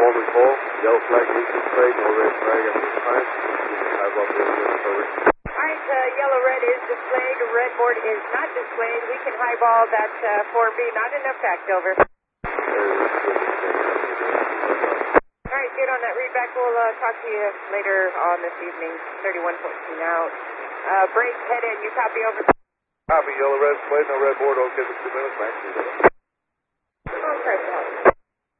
Boulder Call. Yellow flag is displayed, no red flag at this time. High vol over. Alright, yellow-red is displayed, red board is not displayed. We can highball that 4B, not in effect, over. Alright, good on that readback. We'll talk to you later on this evening. 3114 out. Break, head in. You copy, over. Copy, yellow red displayed, no red board, okay for 2 minutes, 930.